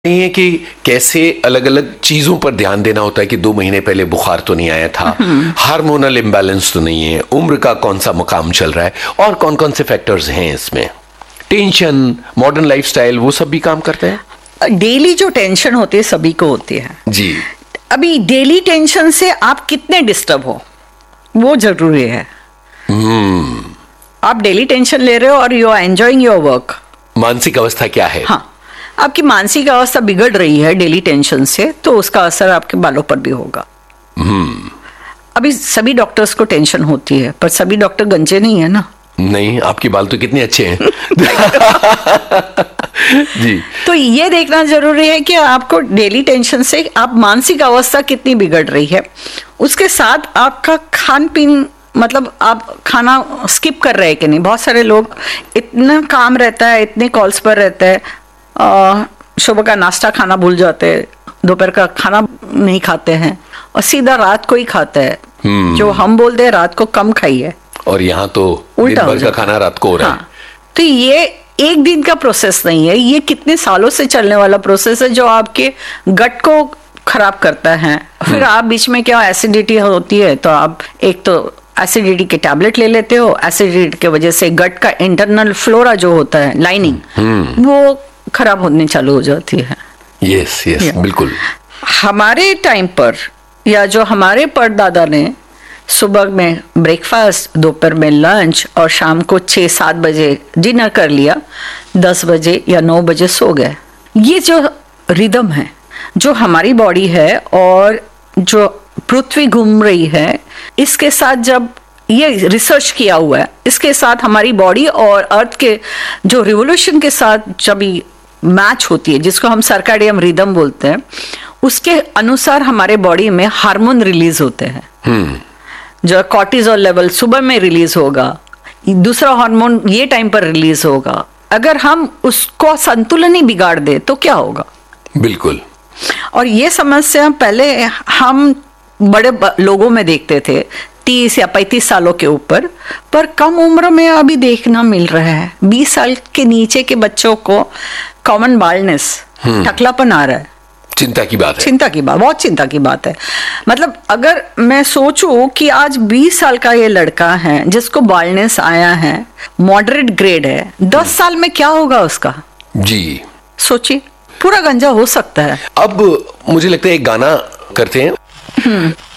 नहीं है कि कैसे अलग अलग चीजों पर ध्यान देना होता है कि 2 महीने पहले बुखार तो नहीं आया था, हार्मोनल इम्बैलेंस तो नहीं है, उम्र का कौन सा मुकाम चल रहा है, और कौन कौन से फैक्टर्स हैं इसमें, टेंशन, मॉडर्न लाइफस्टाइल, वो सब भी काम करते हैं। डेली जो टेंशन होती है सभी को होती है जी। अभी डेली टेंशन से आप कितने डिस्टर्ब हो वो जरूरी है। आप डेली टेंशन ले रहे हो और you are enjoying your work. मानसिक अवस्था क्या है? हाँ, आपकी मानसिक अवस्था बिगड़ रही है डेली टेंशन से, तो उसका असर आपके बालों पर भी होगा। अभी सभी डॉक्टर्स को टेंशन होती है, पर सभी डॉक्टर गंजे नहीं है ना। नहीं, आपके बाल तो कितने अच्छे हैं। जी। तो ये देखना जरूरी है कि आपको डेली टेंशन से आप मानसिक अवस्था कितनी बिगड़ रही है, उसके साथ आपका खान पीन, मतलब आप खाना स्किप कर रहे हैं कि नहीं। बहुत सारे लोग इतना काम रहता है, इतने कॉल्स पर रहते हैं, सुबह का नाश्ता खाना भूल जाते हैं, दोपहर का खाना नहीं खाते हैं और सीधा रात को ही खाते हैं। जो हम बोलते हैं रात को कम खाइए, और यहाँ तो दिन भर का खाना रात को हो रहा है। तो ये एक दिन का प्रोसेस नहीं है, ये कितने सालों से चलने वाला प्रोसेस है जो आपके गट को खराब करता है। फिर आप बीच में क्या एसिडिटी होती है, तो आप एक तो एसिडिटी के टैबलेट ले लेते हो, एसिडिटी की वजह से गट का इंटरनल फ्लोरा जो होता है, लाइनिंग, वो खराब होने चालू हो जाती है। यस यस, बिल्कुल। हमारे टाइम पर या जो हमारे परदादा ने सुबह में ब्रेकफास्ट, दोपहर में लंच और शाम को 6-7 बजे डिनर कर लिया, 10 बजे या 9 बजे सो गए। ये जो रिदम है, जो हमारी बॉडी है और जो पृथ्वी घूम रही है, इसके साथ जब ये रिसर्च किया हुआ है, इसके साथ हमारी बॉडी और अर्थ के जो रिवोल्यूशन के साथ जब मैच होती है, जिसको हम सर्काडियम रिदम बोलते हैं, उसके अनुसार हमारे बॉडी में हार्मोन रिलीज होते हैं। जो कॉर्टिसोल लेवल सुबह में रिलीज होगा, दूसरा हार्मोन ये टाइम पर रिलीज होगा। अगर हम उसको संतुलन ही बिगाड़ दे तो क्या होगा? बिल्कुल। और ये समस्या पहले हम बड़े लोगों में देखते थे, 30 या 35 सालों के ऊपर, पर कम उम्र में अभी देखना मिल रहा है। 20 साल के नीचे के बच्चों को कॉमन बाल्डनेस, टकलापन आ रहा है। चिंता की बात है। चिंता की बात, बहुत चिंता की बात है। मतलब अगर मैं सोचूं कि आज 20 साल का ये लड़का है जिसको बाल्डनेस आया है, मॉडरेट ग्रेड है, 10 साल में क्या होगा उसका? जी सोचिए, पूरा गंजा हो सकता है। अब मुझे लगता है एक गाना करते हैं।